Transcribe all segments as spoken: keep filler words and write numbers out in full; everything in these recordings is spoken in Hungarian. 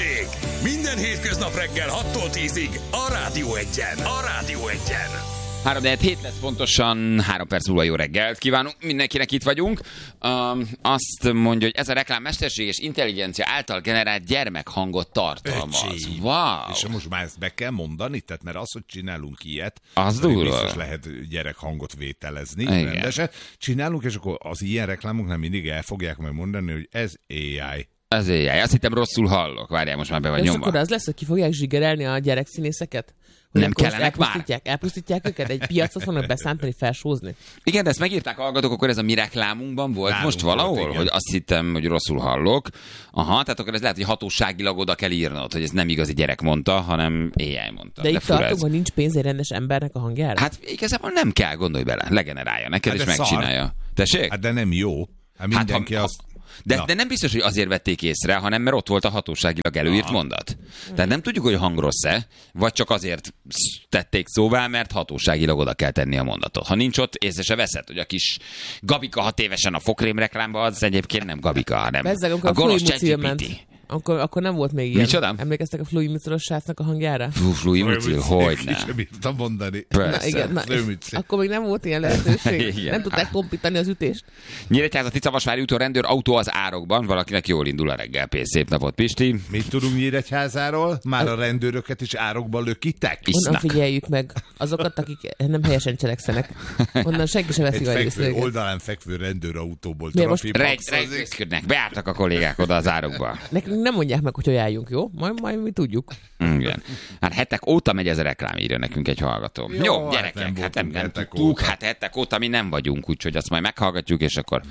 Tessék! Minden hétköznap reggel hattól tízig a Rádió Egyen. A Rádió Egyen. három hét lesz pontosan, három perc múlva jó reggelt kívánunk, mindenkinek itt vagyunk. Um, azt mondja, hogy ez a reklám mesterséges intelligencia által generált gyermekhangot tartalmaz. Öcsém. Wow! És most már ezt be kell mondani, tehát mert az, hogy csinálunk ilyet, az durva. Biztos lehet gyerekhangot vételezni, igen. rendeset. Csinálunk, és akkor az ilyen reklámok nem mindig el fogják meg mondani, hogy ez á i. Ez á i. Azt hittem rosszul hallok. Várjál, most már be vagy és nyomva. akkor az lesz, hogy ki fogják zsigerelni a gyerekszínészeket? Nem kellenek már? Elpusztítják, elpusztítják őket, egy piacot fognak beszántani, felsózni. Igen, de ezt megírták a hallgatók, akkor ez a mi reklámunkban volt Nálunk most valahol, volt, hogy azt hittem, hogy rosszul hallok. Aha, tehát akkor ez lehet, hogy hatóságilag oda kell írnod, hogy ez nem igazi gyerek mondta, hanem á i mondta. De, de itt fura tartunk, ez. hogy nincs pénz egy rendes embernek a hangjára? Hát igazából nem kell, gondolj bele, legenerálja neked, Hát és de megcsinálja. szar. Tessék? Hát de nem jó. Hát mindenki hát, ha, azt... De, de nem biztos, hogy azért vették észre, hanem mert ott volt a hatóságilag előírt Aha. mondat. Tehát nem tudjuk, hogy hang rossz-e, vagy csak azért tették szóvá, mert hatóságilag oda kell tenni a mondatot. Ha nincs ott, észre se veszed, hogy a kis Gabika hat évesen a fokrém reklámban, az egyébként nem Gabika, hanem Bezzeg, a gonosz ChatGPT. Akkor, akkor nem volt még ilyen. Micsoda? Emlékeztek a Fluid Mucilos srácnak a hangjára? Fú, Fluid Mucil, hogy Ki sem nem. bírtam mondani. Persze. Na, igen, na, Fluid-Mucil. akkor még nem volt ilyen lehetőség. Igen. Nem tudták kompítani az ütést. Nyíregyházati Szavasvári úton rendőr autó az árokban, valakinek jól indul a reggel. Pész, szép napot, Pisti. Mit tudunk Nyíregyházáról? Már a rendőröket is árokba lökitek? Onnan Isznak. figyeljük meg azokat, akik nem helyesen cselekszenek. Onnan senki sem veszi Egy a fekvő, részt. oldalán fekvő rendőrautóból Miért most trafipaxozik. Reggezködnek, beálltak a kollégák oda az árokba. Nekünk nem mondják meg, hogy hogy álljunk, jó? Majd, majd mi tudjuk. Igen. Hát hetek óta megy ez a reklám, írja nekünk egy hallgató. Jó, Jó, Jó hát gyerekek, nem hát nem, voltunk nem hetek tudtuk, óta. hát hetek óta mi nem vagyunk, úgyhogy azt majd meghallgatjuk, és akkor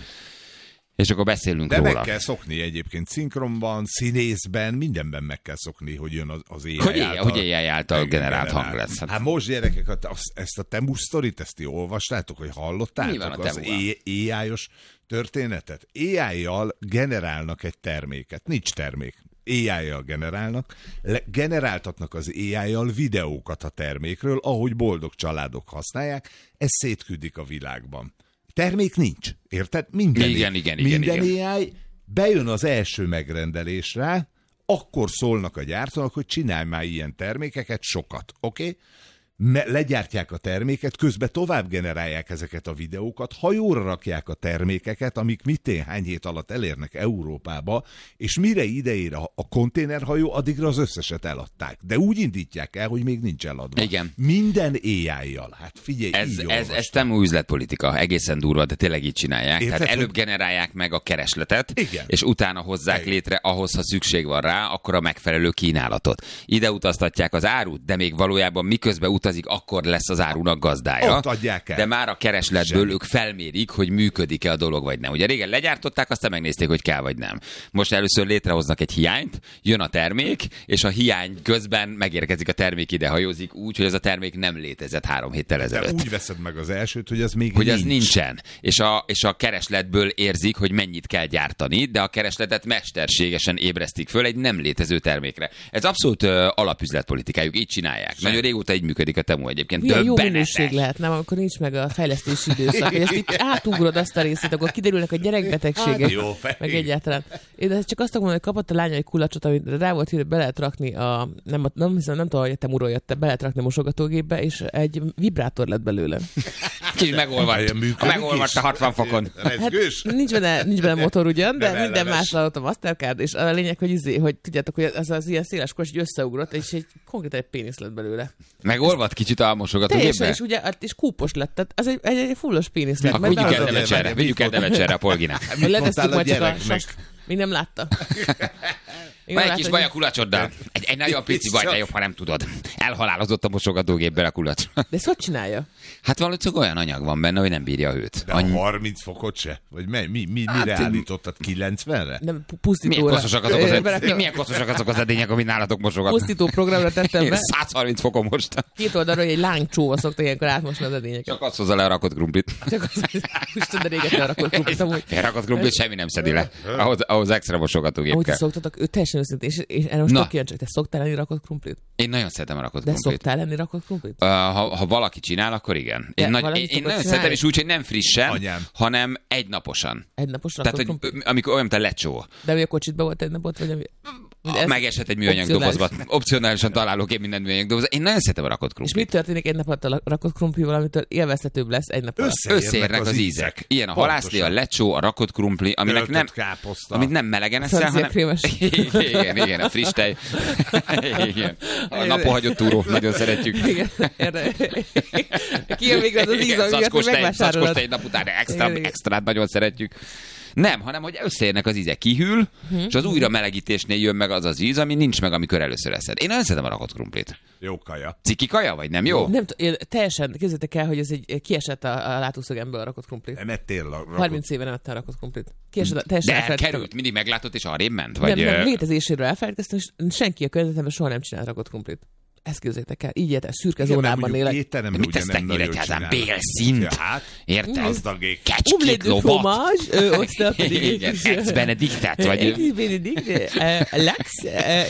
és akkor beszélünk De róla. meg kell szokni egyébként szinkronban, színészben, mindenben meg kell szokni, hogy jön az, az á i Hogy, által. hogy á i által generált hang lesz. Hát, hát most gyerekek, hát azt- ezt a Temu sztorit, ezt ti olvastátok, hogy Mi van hallottátok a az Temuval? á i-os történetet? á i-jal generálnak egy terméket. Nincs termék. á i-jal generálnak, le- generáltatnak az á i-jal videókat a termékről, ahogy boldog családok használják, ezt szétküldik a világban. Termék nincs, érted? Minden, Igen, igen, igen, minden igen. á i bejön az első megrendelésre, akkor szólnak a gyártónak, hogy csinálj már ilyen termékeket, sokat, oké? Okay? Legyártják a terméket, közben tovább generálják ezeket a videókat, hajóra rakják a termékeket, amik mitén hány hét alatt elérnek Európába, és mire ideér a, a konténerhajó, addigra az összeset eladták. De úgy indítják el, hogy még nincs eladva. Igen. Minden á i-jal. Hát figyelj, Ez, így ez, olvastam. ez nem üzletpolitika, egészen durva, de tényleg így csinálják. Érted, Tehát előbb hogy- generálják meg a keresletet, Igen. és utána hozzák Igen. létre ahhoz, ha szükség van rá, akkor a megfelelő kínálatot. Ide utaztatják az árut, de még valójában miközben utazik, akkor lesz az árunak gazdája. Ott adják el. De már a keresletből Semmi. ők felmérik, hogy működik-e a dolog, vagy nem. Ugye régen legyártották, aztán megnézték, hogy kell, vagy nem. Most először létrehoznak egy hiányt, jön a termék, és a hiány közben megérkezik a termék, ide hajózik úgy, hogy ez a termék nem létezett három héttel Te ezelőtt. úgy veszed meg az elsőt, hogy az még Hogy nincs. az nincsen. És a, és a keresletből érzik, hogy mennyit kell gyártani, de a keresletet mesterségesen ébresztik föl egy nem létező termékre. Ez abszolút uh, alapüzletpolitikájuk, így csinálják. Sem. Nagyon régóta így működik a Temu egyébként. Milyen jó Döbbenetes. minőség lehet, nem? Amikor nincs meg a fejlesztési időszak. Hogy ezt itt átugrod azt a részét, akkor kiderülnek a gyerekbetegségek. Hát jó fej. Meg egyáltalán. Én de csak azt mondom, hogy kapott a lánya egy kulacsot, amit rá volt írva, be lehet rakni a, nem, nem hiszem, nem tudom, hogy a Temuról jött, be lehet rakni a mosogatógépbe, és egy vibrátor lett belőle. Kicsit megolvadt. Olyan működik A megolvadt is? a hatvan fokon. Rezgős? Hát nincs benne, nincs benne motor ugyan, de Nem minden ellenes. más adott a Mastercard, és a lényeg, hogy, izé, hogy tudjátok, hogy az az ilyen széles kulacs így összeugrott, és egy konkrétan egy pénisz lett belőle. Megolvadt kicsit a mosogatógépbe? Teljesen, és ugye, és kúpos lett, tehát az egy, egy, egy fullos pénisz lett. Akkor mert vigyük el az- Devecserre, vigyük el Devecserre a Polginát. Mit mondtál Letesszük a majd csak a gyereknek? sas... Még nem látta. Még Van nem egy kis látta, baj a hogy- kulacsoddal. Egy, egy nagyon pici baj, de jobb, ha nem tudod. Elhalálozott a mosogatógépben a kulacs. De ezt hogy csinálja? Hát valószínűleg olyan anyag van benne, hogy nem bírja a hőt. De a harminc fokot se? Vagy mi, mi, mi, mire Hát, állítottad? kilencvenre? Nem, pu- Milyen pusztítóra. koszosak azok az, Ö, ed- beraktam- milyen koszosak azok az edények, amit nálatok mosogatnak? Pusztító programra tettem be. száz harminc fokon most. Két oldalra, hogy egy lángcsóva szokta ilyenkor átmosni az edényeket. Csak azt hozza le a rakott krumplit. Csak az, Isten, de régen lerakott krumplit amúgy. Felrakott krumplit semmi nem szedi le. Ahhoz, ahhoz extra mosogatógép Ahogy kell. te szoktatok, ő teljesen őszintén, és, és erre most Na. tök kíváncsi, te szoktál lenni rakott krumplit? Én nagyon szeretem a rakott De krumplit. szoktál lenni rakott krumplit? Uh, ha, ha valaki csinál, akkor igen. De Én, nagy, valaki én, én szokott nagyon csinálni? szeretem, és úgy, hogy nem frissen, Anyám. hanem egynaposan. Egy napos Tehát, rakott hogy krumplit? amikor olyan, mint a lecsó. De mi a kocsitban volt egy napot, vagy ami... Ez megesett egy műanyag dobozba. Opcionálisan találok én minden műanyag dobozba. Én nagyon szeretem a rakott És krumplit. mit történik egy nap alatt a rakott krumplival, amitől élvezhetőbb lesz egy nap alatt? Összeérnek, Összeérnek az, az ízek. Ilyen a halászlé, a lecsó, a rakott krumpli, aminek nem, káposzta. amit nem melegen eszel, Francia hanem... krémes. Igen, igen, a friss tej. Igen. A napon hagyott túró, nagyon szeretjük. Igen, kijön végre az az íz, amiatt Zacskós tej, megvásárolod. zacskós tej nap után extra, Igen, igen. extrát nagyon szeretjük. Nem, hanem hogy összeérnek az ízek, kihűl, uh-huh. és az újra melegítésnél jön meg az az íz, ami nincs meg, amikor először eszed. Én nagyon szeretem a rakott krumplit. Jó kaja. Ciki kaja, vagy nem jó? Nem t- én teljesen, képzeljétek el, hogy ez egy kiesett a, a látószögemből a rakott krumpli. Nem ettél rakott. harminc éve nem ettem a rakott krumplit. Kiesett, a- teljesen De elfelejtettem. elkerült, mindig meglátott, és arrébb ment? Vagy, Nem, nem, ö, létezéséről elfelejtkeztem, és senki a környezetemben soha nem csinált rakott krumplit. Ezt képzeljétek el. Így érte, szürke zónában élek. Étterem, De mit tesztek Nyíregyházán? Bélszint? Ja, hát, Érted? gazdagék. Kecskét, Omelette de lovat. fromage, ö, osztal pedig. Igen, ex benediktet, vagy... Egész Benedikt, ö, lax, ö,